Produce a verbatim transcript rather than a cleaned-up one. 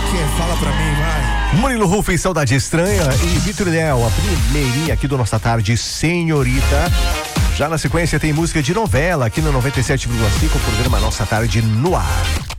que? Fala pra mim, vai. Murilo Rufo e Saudade Estranha e Vitor e Léo, a primeirinha aqui do Nossa Tarde, Senhorita. Já na sequência tem música de novela aqui no noventa e sete vírgula cinco, o programa Nossa Tarde no ar.